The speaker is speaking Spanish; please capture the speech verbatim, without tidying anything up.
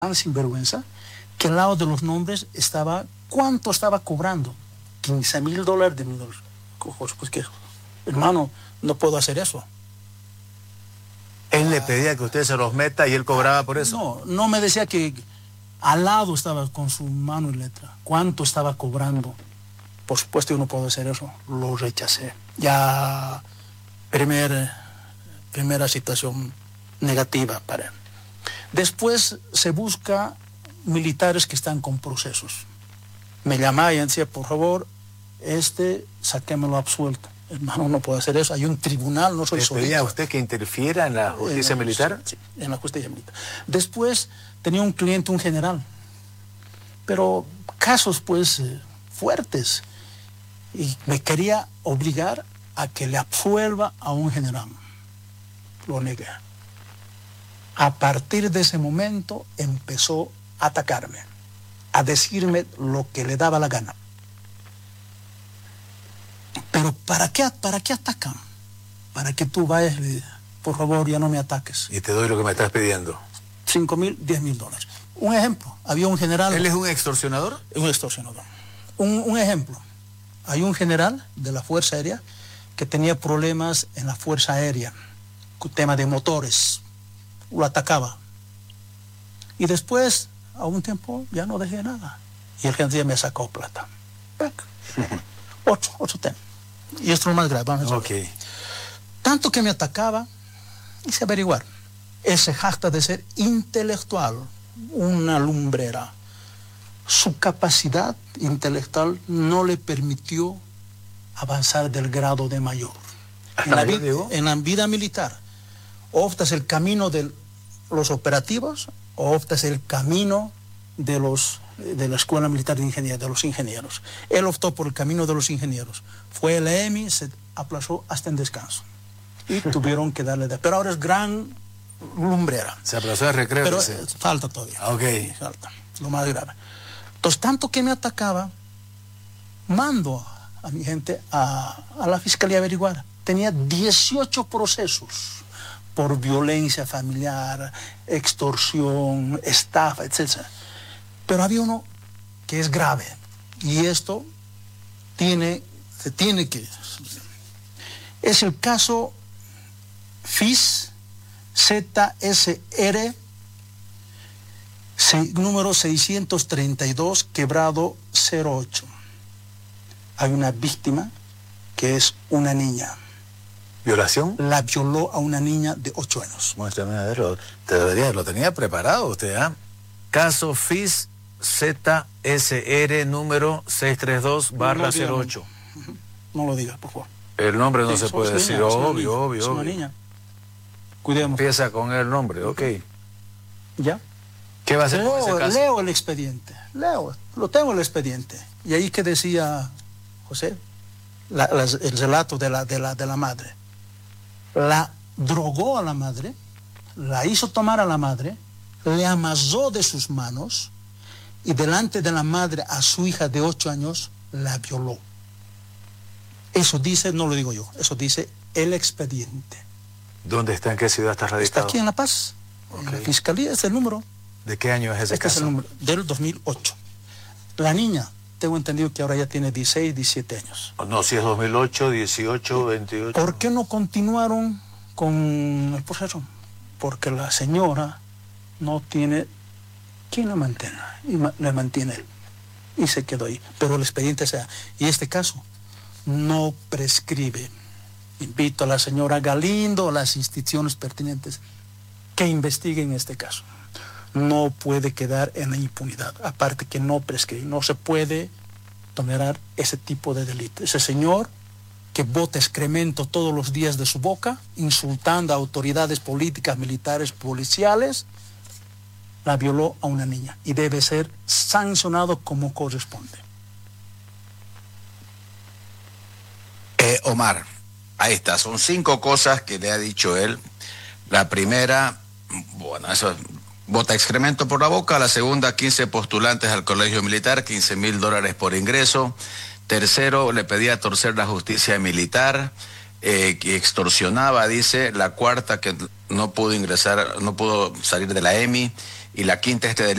tan sinvergüenza que al lado de los nombres estaba cuánto estaba cobrando. quince mil dólares de mil dólares. Pues que, hermano, no puedo hacer eso. Él le pedía que usted se los meta y él cobraba por eso. No, no me decía que al lado estaba con su mano y letra. ¿Cuánto estaba cobrando? Por supuesto yo no puedo hacer eso. Lo rechacé. Ya, primer, primera situación negativa para él. Después se busca militares que están con procesos. Me llamaba y decía, por favor, este, saquémoslo absuelto. Hermano, no puedo hacer eso. Hay un tribunal, no soy ¿Le solito. pedía a usted que interfiera en la justicia en la, militar? Sí, en la justicia militar. Después tenía un cliente, un general. Pero casos, pues, eh, fuertes. Y me quería obligar a que le absuelva a un general. Lo negué. A partir de ese momento empezó a atacarme, a decirme lo que le daba la gana. Pero ¿para qué, para qué atacan? Para que tú vayas, por favor, ya no me ataques. Y te doy lo que me estás pidiendo. Cinco mil, diez mil dólares. Un ejemplo, había un general... ¿Él es un extorsionador? Un extorsionador. Un, un ejemplo, hay un general de la Fuerza Aérea que tenía problemas en la Fuerza Aérea, con tema de motores, lo atacaba. Y después, a un tiempo, ya no dejé nada. Y el general me sacó plata. Otro, otro tema. Y esto es lo más grave. Vamos a okay. Tanto que me atacaba, hice averiguar. Él se jacta de ser intelectual, una lumbrera. Su capacidad intelectual no le permitió avanzar del grado de mayor. En la, vida, en la vida militar, optas el camino de los operativos o optas el camino de los de la Escuela Militar de Ingeniería, de los ingenieros. Él optó por el camino de los ingenieros. Fue el E M I, se aplazó hasta en descanso. Y tuvieron que darle de... Pero ahora es gran lumbrera. Se aplazó de recreo. Pero eh, falta todavía. Ok. Falta, lo más grave. Entonces, tanto que me atacaba, mando a, a mi gente a, a la fiscalía a averiguar. Tenía dieciocho procesos por violencia familiar, extorsión, estafa, etcétera. Pero había uno que es grave y esto tiene, se tiene que... Es el caso F I S Z S R se, número seiscientos treinta y dos, quebrado cero ocho. Hay una víctima que es una niña. ¿Violación? La violó a una niña de ocho años. Muéstrame a ver, lo, te debería, lo tenía preparado usted, ¿ah? ¿eh? Caso F I S Z S R número seiscientos treinta y dos barra cero ocho. No lo diga, por favor. El nombre no sí, se puede decir, niña, obvio, obvio. Es una obvio. niña. Cuidemos. Empieza con el nombre, ok. ¿Ya? ¿Qué va a hacer leo, con ese caso? Leo el expediente, leo, lo tengo el expediente. Y ahí que decía José, la, la, el relato de la, de, la, de la madre. La drogó a la madre, la hizo tomar a la madre, le amasó de sus manos y delante de la madre a su hija de ocho años la violó. Eso dice, no lo digo yo, eso dice el expediente. ¿Dónde está? ¿En qué ciudad está radicado? Está aquí en La Paz, okay. En la fiscalía, es el número. ¿De qué año es ese este caso? Es el número, del dos mil ocho. La niña, tengo entendido que ahora ya tiene dieciséis, diecisiete años. No, si es dos mil ocho, dieciocho, veintiocho. ¿Por qué no continuaron con el proceso? Porque la señora no tiene quien la mantenga, y ma la mantiene él. Y se quedó ahí. Pero el expediente sea, y este caso no prescribe. Invito a la señora Galindo, a las instituciones pertinentes, que investiguen este caso. No puede quedar en la impunidad. Aparte que no prescribe, no se puede tolerar ese tipo de delito. Ese señor que bota excremento todos los días de su boca, insultando a autoridades políticas, militares, policiales, la violó a una niña y debe ser sancionado como corresponde. Eh, Omar, ahí está, son cinco cosas que le ha dicho él. La primera, bueno, eso, bota excremento por la boca. La segunda, quince postulantes al colegio militar, quince mil dólares por ingreso. Tercero, le pedía torcer la justicia militar, eh, que extorsionaba, dice. La cuarta, que no pudo ingresar, no pudo salir de la E M I. y la quinta este delito